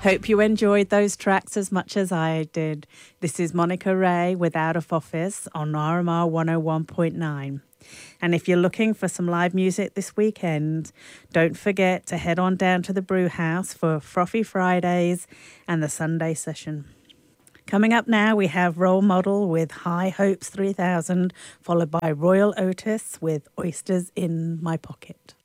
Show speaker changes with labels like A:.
A: Hope you enjoyed those tracks as much as I did. This is Monica Ray with Out of Office on RMR 101.9. And if you're looking for some live music this weekend, don't forget to head on down to the Brew House for Frothy Fridays and the Sunday session. Coming up now, we have Role Model with High Hopes 3000, followed by Royal Otis with Oysters in My Pocket.